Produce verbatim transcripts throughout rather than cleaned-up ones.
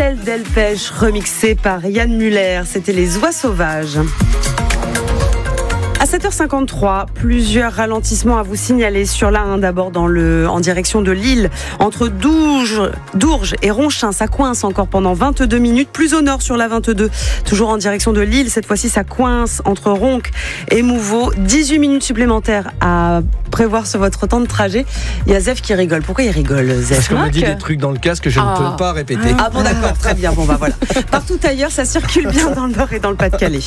Michel Delpech, remixé par Yann Muller. C'était Les Oies Sauvages. À sept heures cinquante-trois, plusieurs ralentissements à vous signaler sur l'A un, d'abord dans le, en direction de Lille, entre Dourges, Dourges et Ronchin, ça coince encore pendant vingt-deux minutes, plus au nord sur la vingt-deux, toujours en direction de Lille, cette fois-ci ça coince entre Ronques et Mouveau, dix-huit minutes supplémentaires à prévoir sur votre temps de trajet. Il y a Zef qui rigole, pourquoi il rigole, Zef? Parce qu'on m'a dit des trucs dans le casque que je ah. ne peux pas répéter. Ah bon d'accord, très bien, bon bah voilà. Partout ailleurs, ça circule bien dans le Nord et dans le Pas-de-Calais.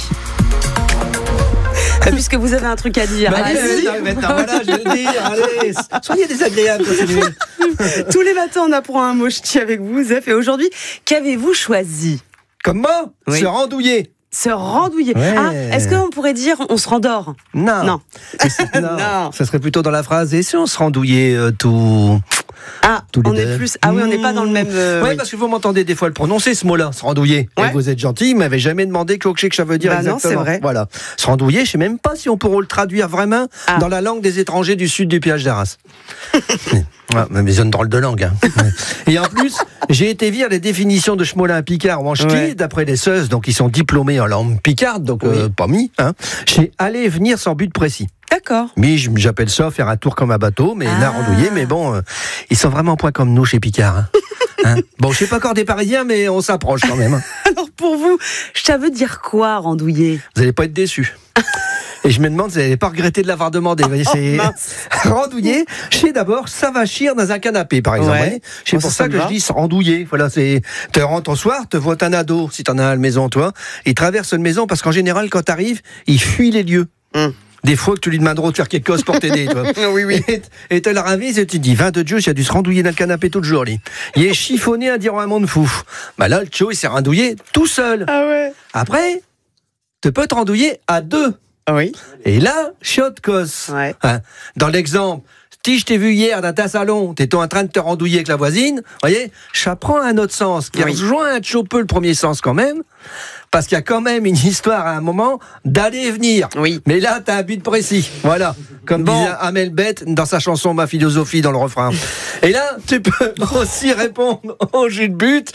Puisque vous avez un truc à dire. Bah, allez-y. Allez, maintenant, voilà, je vais le dire. Allez, soyez désagréables. Tous les matins, on apprend un mot ch'ti avec vous, Zef. Et aujourd'hui, qu'avez-vous choisi? Comment? Oui. Se rendouiller. Se rendouiller. Ouais. Ah, est-ce qu'on pourrait dire on se rendort? Non. Non. non. non. Ça serait plutôt dans la phrase. Et si on se rendouillait euh, tout. Ah, on est plus. Ah oui, on n'est pas dans le même. Euh, oui, oui. parce que vous m'entendez des fois le prononcer ce mot-là, se rendouiller. Ouais. Et vous êtes gentil, il m'avait jamais demandé que ça veut dire bah exactement. Non, c'est vrai. Voilà. Se rendouiller, je sais même pas si on pourrait le traduire vraiment ah. dans la langue des étrangers du sud du péage d'Arras. Ouais, mais ils ont une drôle de langue. Hein. Et en plus, j'ai été lire les définitions de Schmolin Picard ou en ch'ti, ouais. d'après les S E S, donc ils sont diplômés en langue picarde, donc oui. euh, pas mis. Hein. J'ai allé venir sans but précis. D'accord. Mais j'appelle ça faire un tour comme un bateau, mais ah. la randouiller, mais bon, euh, ils sont vraiment point comme nous chez Picard. Hein. Hein bon, je sais pas encore des Parisiens, mais on s'approche quand même. Alors pour vous, ça veut dire quoi, randouiller? Vous n'allez pas être déçus. Et je me demande si vous n'allez pas regretter de l'avoir demandé. Oh, c'est randouiller. Je sais d'abord, ça va chier dans un canapé, par exemple. Ouais. C'est pour ça, ça que va. je dis randouiller. Voilà, c'est. Tu rentres au soir, te vois un ado, si t'en as à la maison, toi, il traverse une maison parce qu'en général, quand t'arrives, il fuit les lieux. Hum. Des fois que tu lui demanderas de faire quelque chose pour t'aider, toi. Oui, oui. Et tu le ravises et tu te dis, vingt de Dieu, il a dû se randouiller dans le canapé tout le jour, lui. Il est chiffonné à dire un monde fou. Bah là, le Tcho, il s'est randouillé tout seul. Ah ouais. Après, tu peux te randouiller à deux. Ah oui. Et là, chiotte cos. Ouais. Hein, dans l'exemple, si je t'ai vu hier dans ta salon, t'étais en train de te randouiller avec la voisine, voyez, ça prend un autre sens, qui oui. rejoint un Tcho peu le premier sens quand même. Parce qu'il y a quand même une histoire à un moment d'aller et venir. Oui. Mais là, t'as un but précis. Voilà. Comme bon. disait Amel Bett dans sa chanson Ma philosophie dans le refrain. Et là, tu peux aussi répondre au jus de but.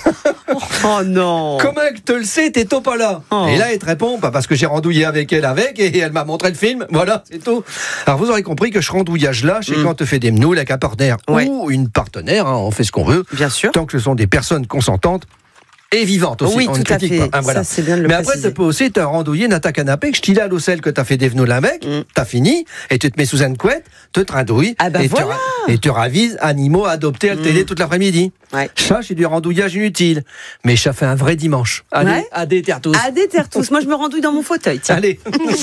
Oh non. Comment que tu le sais, t'es tôt pas là. Oh. Et là, il te répond, bah parce que j'ai randouillé avec elle avec et elle m'a montré le film. Voilà, c'est tout. Alors vous aurez compris que ce randouillage-là, c'est mm. quand tu fais des mnoules avec un partenaire ouais. ou une partenaire, hein, on fait ce qu'on veut. Bien sûr. Tant que ce sont des personnes consentantes. Et vivante aussi. Oui, on tout à fait. Pas, hein, voilà. Ça, c'est bien de le Mais préciser. après, tu peux aussi te randouiller dans ta canapé, que je t'y à l'eau celle que t'as fait des venous là avec, mm. t'as fini, et tu te mets sous une couette, te trindouilles, ah bah et, voilà. te, et te ravises animaux adoptés à la télé mm. toute l'après-midi. Ouais. Ça, c'est du randouillage inutile. Mais ça fait un vrai dimanche. Allez, ouais. à des terres tous. À des terres tous. Moi, je me randouille dans mon fauteuil. Tiens. Allez.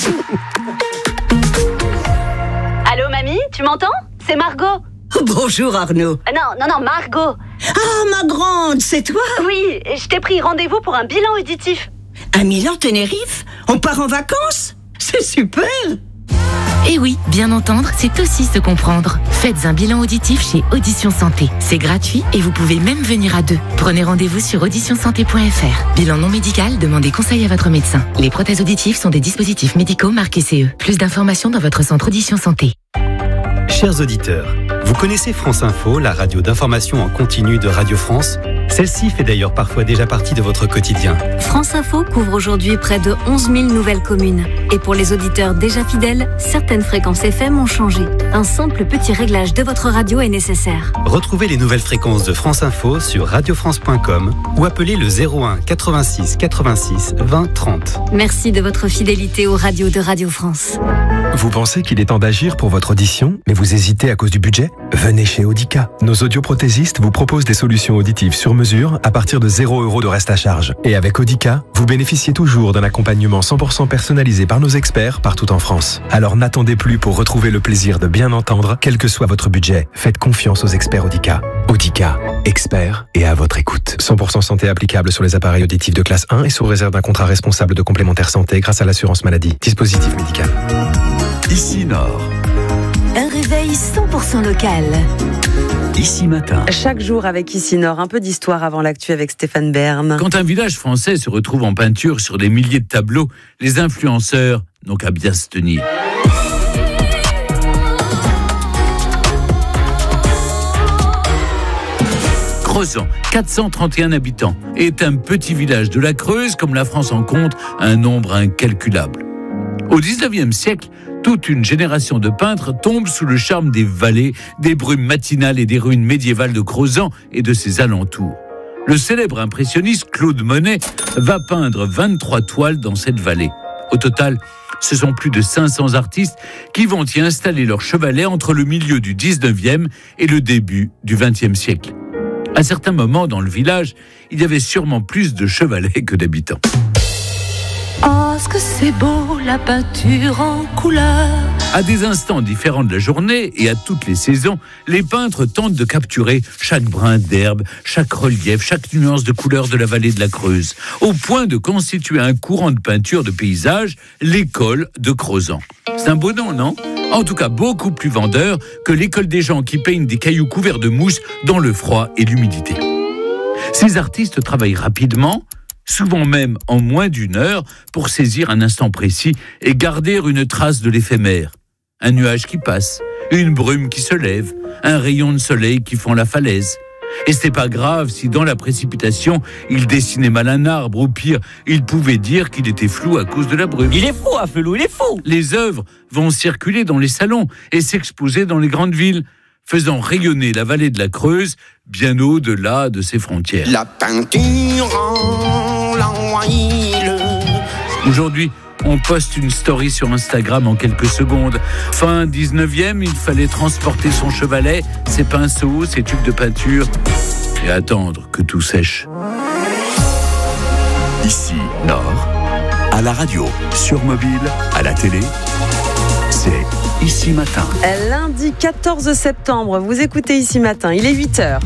Allô, mamie, tu m'entends? C'est Margot. Bonjour Arnaud. Euh, non, non, non, Margot. Ah, ma grande, c'est toi? Oui, je t'ai pris rendez-vous pour un bilan auditif. Un Milan Tenerife? On part en vacances? C'est super. Eh oui, bien entendre, c'est aussi se comprendre. Faites un bilan auditif chez Audition Santé. C'est gratuit et vous pouvez même venir à deux. Prenez rendez-vous sur audition santé point f r. Bilan non médical, demandez conseil à votre médecin. Les prothèses auditives sont des dispositifs médicaux marqués C E. Plus d'informations dans votre centre Audition Santé. Chers auditeurs, vous connaissez France Info, la radio d'information en continu de Radio France? Celle-ci fait d'ailleurs parfois déjà partie de votre quotidien. France Info couvre aujourd'hui près de onze mille nouvelles communes. Et pour les auditeurs déjà fidèles, certaines fréquences F M ont changé. Un simple petit réglage de votre radio est nécessaire. Retrouvez les nouvelles fréquences de France Info sur radio france point com ou appelez le zéro un quatre-vingt-six quatre-vingt-six vingt trente. Merci de votre fidélité aux radios de Radio France. Vous pensez qu'il est temps d'agir pour votre audition, mais vous hésitez à cause du budget? Venez chez Audica. Nos audioprothésistes vous proposent des solutions auditives sur mesure à partir de zéro euros de reste à charge. Et avec Audica, vous bénéficiez toujours d'un accompagnement cent pour cent personnalisé par nos experts partout en France. Alors n'attendez plus pour retrouver le plaisir de bien entendre, quel que soit votre budget. Faites confiance aux experts Audica. Audica, experts et à votre écoute. cent pour cent santé applicable sur les appareils auditifs de classe un et sous réserve d'un contrat responsable de complémentaire santé grâce à l'assurance maladie. Dispositif médical. Ici Nord. Un réveil cent pour cent local. Ici Matin. Chaque jour avec Ici Nord, un peu d'histoire avant l'actu avec Stéphane Bern. Quand un village français se retrouve en peinture sur des milliers de tableaux, les influenceurs n'ont qu'à bien se tenir. Crozant, quatre cent trente et un habitants, est un petit village de la Creuse, comme la France en compte un nombre incalculable. Au dix-neuvième siècle, toute une génération de peintres tombe sous le charme des vallées, des brumes matinales et des ruines médiévales de Crozant et de ses alentours. Le célèbre impressionniste Claude Monet va peindre vingt-trois toiles dans cette vallée. Au total, ce sont plus de cinq cents artistes qui vont y installer leur chevalet entre le milieu du dix-neuvième et le début du vingtième siècle. À certains moments dans le village, il y avait sûrement plus de chevalets que d'habitants. Oh, ce que c'est beau, la peinture en couleur. À des instants différents de la journée et à toutes les saisons, les peintres tentent de capturer chaque brin d'herbe, chaque relief, chaque nuance de couleur de la vallée de la Creuse, au point de constituer un courant de peinture de paysage, l'école de Crozant. C'est un beau nom, non ? En tout cas, beaucoup plus vendeur que l'école des gens qui peignent des cailloux couverts de mousse dans le froid et l'humidité. Ces artistes travaillent rapidement, souvent même en moins d'une heure, pour saisir un instant précis et garder une trace de l'éphémère. Un nuage qui passe, une brume qui se lève, un rayon de soleil qui fend la falaise. Et c'était pas grave si dans la précipitation, il dessinait mal un arbre, ou pire, il pouvait dire qu'il était flou à cause de la brume. Il est fou, Afelou, il est fou. Les œuvres vont circuler dans les salons et s'exposer dans les grandes villes, faisant rayonner la vallée de la Creuse bien au-delà de ses frontières. La peinture en l'huile. Aujourd'hui, on poste une story sur Instagram en quelques secondes. Fin dix-neuvième, il fallait transporter son chevalet, ses pinceaux, ses tubes de peinture et attendre que tout sèche. Ici, Nord, à la radio, sur mobile, à la télé, c'est Ici Matin. Lundi quatorze septembre, vous écoutez Ici Matin, il est huit heures.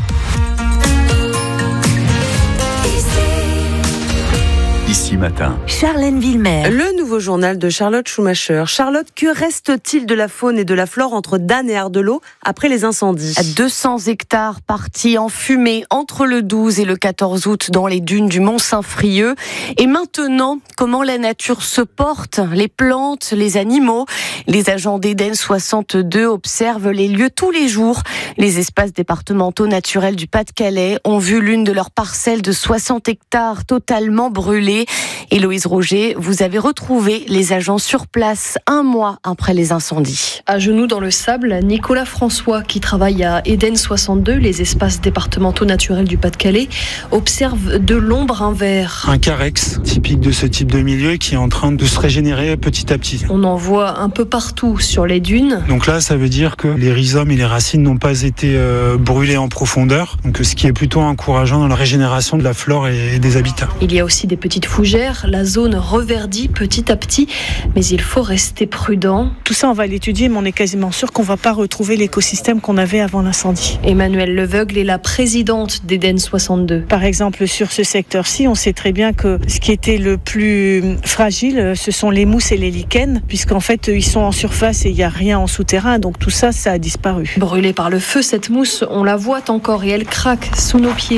Ici Matin. Charlène Villemer. Le nouveau journal de Charlotte Schumacher. Charlotte, que reste-t-il de la faune et de la flore entre Dan et Ardelot après les incendies ? deux cents hectares partis en fumée entre le douze et le quatorze août dans les dunes du Mont-Saint-Frieux. Et maintenant, comment la nature se porte ? Les plantes, les animaux. Les agents d'Eden soixante-deux observent les lieux tous les jours. Les espaces départementaux naturels du Pas-de-Calais ont vu l'une de leurs parcelles de soixante hectares totalement brûlée. Héloïse Roger, vous avez retrouvé les agents sur place un mois après les incendies. À genoux dans le sable, Nicolas François, qui travaille à Eden soixante-deux, les espaces départementaux naturels du Pas-de-Calais, observe de longs brins verts. Un carex typique de ce type de milieu qui est en train de se régénérer petit à petit. On en voit un peu partout sur les dunes. Donc là, ça veut dire que les rhizomes et les racines n'ont pas été euh, brûlés en profondeur, donc ce qui est plutôt encourageant dans la régénération de la flore et des habitats. Il y a aussi des petites fougères, la zone reverdit petit à petit, mais il faut rester prudent. Tout ça, on va l'étudier, mais on est quasiment sûr qu'on ne va pas retrouver l'écosystème qu'on avait avant l'incendie. Emmanuelle Leveugle est la présidente d'Eden soixante-deux. Par exemple, sur ce secteur-ci, on sait très bien que ce qui était le plus fragile, ce sont les mousses et les lichens, puisqu'en fait, ils sont en surface et il n'y a rien en souterrain, donc tout ça, ça a disparu. Brûlée par le feu, cette mousse, on la voit encore et elle craque sous nos pieds.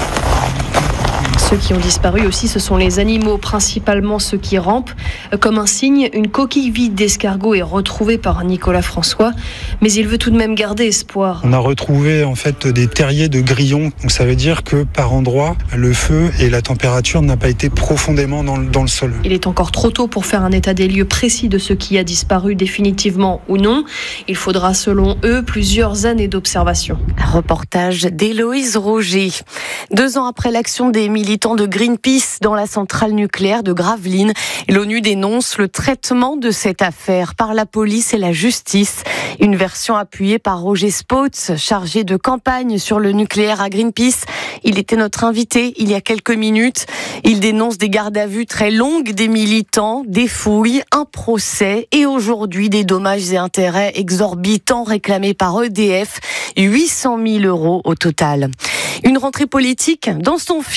Ceux qui ont disparu aussi, ce sont les animaux, principalement ceux qui rampent. Comme un signe, une coquille vide d'escargot est retrouvée par Nicolas François, mais il veut tout de même garder espoir. On a retrouvé en fait des terriers de grillons, donc ça veut dire que par endroits, le feu et la température n'a pas été profondément dans le, dans le sol. Il est encore trop tôt pour faire un état des lieux précis de ce qui a disparu définitivement ou non. Il faudra, selon eux, plusieurs années d'observation. Reportage d'Héloïse Roger. Deux ans après l'action des militants de Greenpeace dans la centrale nucléaire de Gravelines, l'ONU dénonce le traitement de cette affaire par la police et la justice. Une version appuyée par Roger Spotz, chargé de campagne sur le nucléaire à Greenpeace. Il était notre invité il y a quelques minutes. Il dénonce des gardes à vue très longues des militants, des fouilles, un procès et aujourd'hui des dommages et intérêts exorbitants réclamés par E D F, huit cent mille euros au total. Une rentrée politique dans son fief du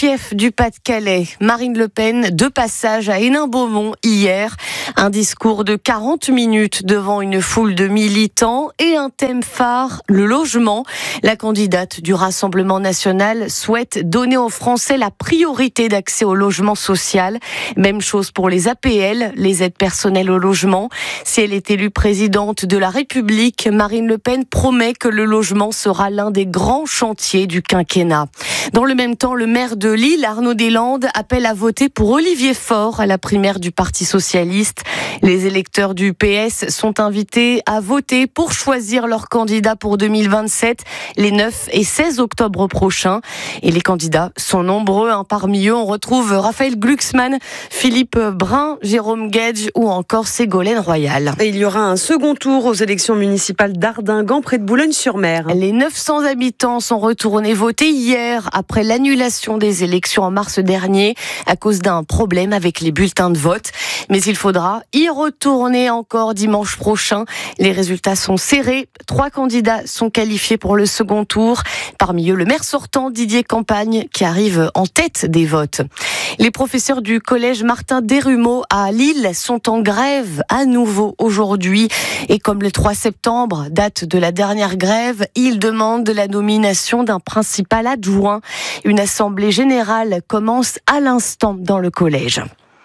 du Pas-de-Calais. Marine Le Pen, de passage à Hénin-Beaumont hier. Un discours de quarante minutes devant une foule de militants et un thème phare, le logement. La candidate du Rassemblement national souhaite donner aux Français la priorité d'accès au logement social. Même chose pour les A P L, les aides personnelles au logement. Si elle est élue présidente de la République, Marine Le Pen promet que le logement sera l'un des grands chantiers du quinquennat. Dans le même temps, le maire de Lille, Arnaud Deslandes, appelle à voter pour Olivier Faure à la primaire du Parti socialiste. Les électeurs du P S sont invités à voter pour choisir leur candidat pour deux mille vingt-sept, les neuf et seize octobre prochains. Et les candidats sont nombreux. Hein. Parmi eux, on retrouve Raphaël Glucksmann, Philippe Brun, Jérôme Guedj ou encore Ségolène Royal. Et il y aura un second tour aux élections municipales d'Ardingan, près de Boulogne-sur-Mer. Les neuf cents habitants sont retournés voter hier après l'annulation des élections en mars dernier à cause d'un problème avec les bulletins de vote. Mais il faudra y retourner encore dimanche prochain. Les résultats sont serrés. Trois candidats sont qualifiés pour le second tour. Parmi eux, le maire sortant Didier Campagne qui arrive en tête des votes. Les professeurs du collège Martin Desrumeaux à Lille sont en grève à nouveau aujourd'hui. Et comme le trois septembre, date de la dernière grève, ils demandent la nomination d'un principal adjoint. Une assemblée générale commence à l'instant dans le collège.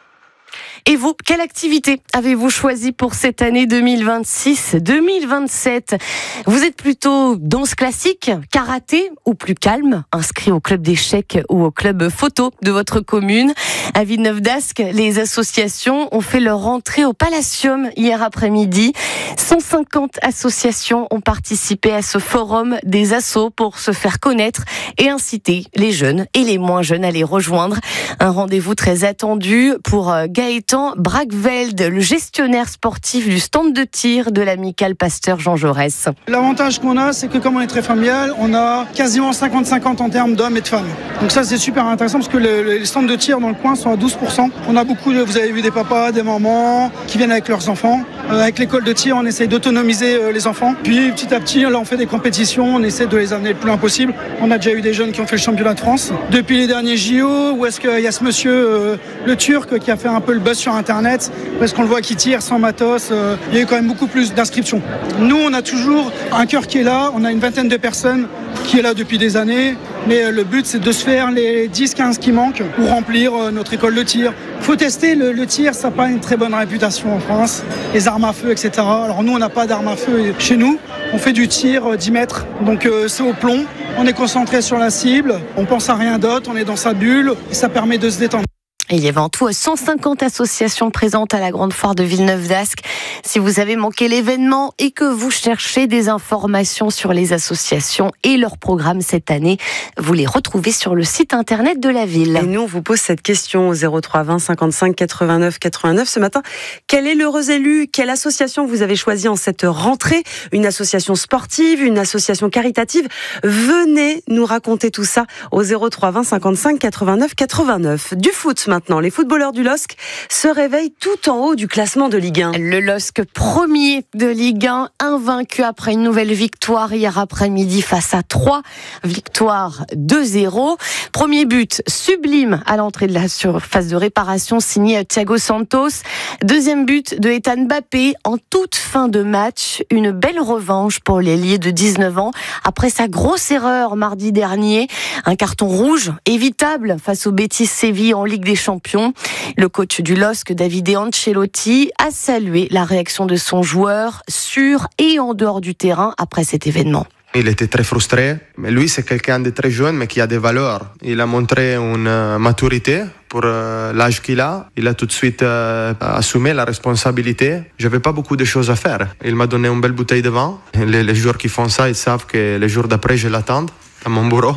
Et vous, quelle activité avez-vous choisi pour cette année deux mille vingt-six deux mille vingt-sept? Vous êtes plutôt danse classique, karaté ou plus calme, inscrit au club d'échecs ou au club photo de votre commune? À Villeneuve-d'Ascq, les associations ont fait leur entrée au Palacium hier après-midi. cent cinquante associations ont participé à ce forum des assos pour se faire connaître et inciter les jeunes et les moins jeunes à les rejoindre. Un rendez-vous très attendu pour Gaëtan Bragveld, le gestionnaire sportif du stand de tir de l'amicale Pasteur Jean Jaurès. L'avantage qu'on a, c'est que comme on est très familial, on a quasiment cinquante cinquante en termes d'hommes et de femmes. Donc ça, c'est super intéressant parce que le, les stands de tir dans le coin sont à douze pour cent. On a beaucoup, de, vous avez vu des papas, des mamans qui viennent avec leurs enfants. Euh, avec l'école de tir, on essaye d'autonomiser euh, les enfants. Puis petit à petit, là, on fait des compétitions, on essaie de les amener le plus loin possible. On a déjà eu des jeunes qui ont fait le championnat de France. Depuis les derniers J O, où est-ce qu'il y a ce monsieur, euh, le Turc, qui a fait un peu le buzz sur Internet, parce qu'on le voit qui tire sans matos, euh, il y a eu quand même beaucoup plus d'inscriptions. Nous, on a toujours un cœur qui est là, on a une vingtaine de personnes qui est là depuis des années, mais euh, le but c'est de se faire les dix quinze qui manquent pour remplir euh, notre école de tir. Il faut tester, le, le tir, ça n'a pas une très bonne réputation en France, les armes à feu, et cetera. Alors nous, on n'a pas d'armes à feu chez nous, on fait du tir euh, dix mètres, donc euh, c'est au plomb, on est concentré sur la cible, on pense à rien d'autre, on est dans sa bulle, et ça permet de se détendre. Il y avait en tout cent cinquante associations présentes à la Grande Foire de Villeneuve-d'Ascq. Si vous avez manqué l'événement et que vous cherchez des informations sur les associations et leurs programmes cette année, vous les retrouvez sur le site internet de la ville. Et nous, on vous pose cette question au zéro trois vingt cinquante-cinq quatre-vingt-neuf quatre-vingt-neuf ce matin. Quel est l'heureux élu? Quelle association vous avez choisi en cette rentrée? Une association sportive, une association caritative? Venez nous raconter tout ça au zéro trois vingt cinquante-cinq quatre-vingt-neuf quatre-vingt-neuf. Du foot maintenant. Les footballeurs du L O S C se réveillent tout en haut du classement de Ligue un. Le L O S C premier de Ligue un, invaincu après une nouvelle victoire hier après-midi face à Troyes. Victoire deux zéro. Premier but sublime à l'entrée de la surface de réparation signé Thiago Santos. Deuxième but de Ethan Mbappé en toute fin de match. Une belle revanche pour l'ailier de dix-neuf ans après sa grosse erreur mardi dernier. Un carton rouge évitable face au Betis Séville en Ligue des Champions. Le coach du L O S C, Davide Ancelotti, a salué la réaction de son joueur sur et en dehors du terrain après cet événement. Il était très frustré, mais lui c'est quelqu'un de très jeune mais qui a des valeurs. Il a montré une maturité pour l'âge qu'il a. Il a tout de suite euh, assumé la responsabilité. Je n'avais pas beaucoup de choses à faire. Il m'a donné une belle bouteille de vin. Les, les joueurs qui font ça, ils savent que les jours d'après je l'attends à mon bureau.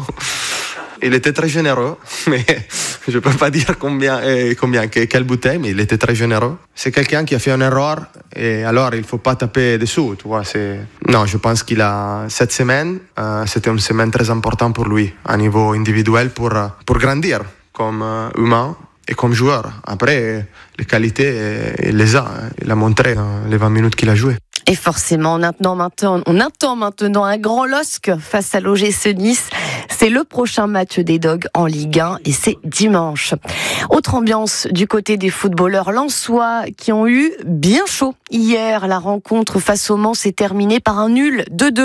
Il était très généreux, mais je ne peux pas dire combien, euh, combien, quelle bouteille, mais il était très généreux. C'est quelqu'un qui a fait une erreur, et alors il ne faut pas taper dessous, tu vois. C'est... Non, je pense qu'il a cette semaine, euh, c'était une semaine très importante pour lui, à niveau individuel, pour, pour grandir comme euh, humain et comme joueur. Après, les qualités, il les a. Il a montré dans les vingt minutes qu'il a joué. Et forcément, on attend maintenant, on attend maintenant un grand L O S C face à l'O G C Nice. C'est le prochain match des Dogs en Ligue un et c'est dimanche. Autre ambiance du côté des footballeurs lensois qui ont eu bien chaud. Hier, la rencontre face au Mans s'est terminée par un nul deux deux.